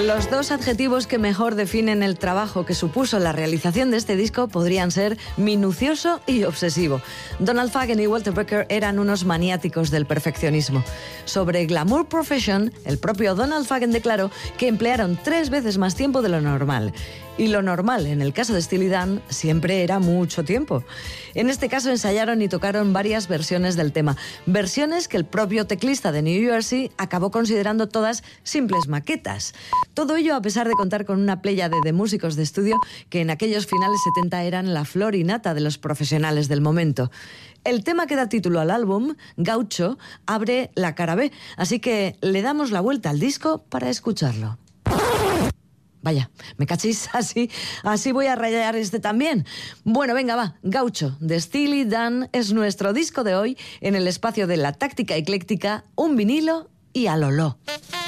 Los dos adjetivos que mejor definen el trabajo que supuso la realización de este disco podrían ser minucioso y obsesivo. Donald Fagen y Walter Becker eran unos maniáticos del perfeccionismo. Sobre Glamour Profession, el propio Donald Fagen declaró que emplearon 3 veces más tiempo de lo normal. Y lo normal, en el caso de Steely Dan, siempre era mucho tiempo. En este caso ensayaron y tocaron varias versiones del tema. Versiones que el propio teclista de New Jersey acabó considerando todas simples maquetas. Todo ello a pesar de contar con una pléyade de músicos de estudio que en aquellos finales 70 eran la flor y nata de los profesionales del momento. El tema que da título al álbum, Gaucho, abre la cara B, así que le damos la vuelta al disco para escucharlo. Vaya, me cachis, así voy a rayar este también. Bueno, venga, va, Gaucho, de Steely Dan, es nuestro disco de hoy en el espacio de la táctica ecléctica, un vinilo y a loló.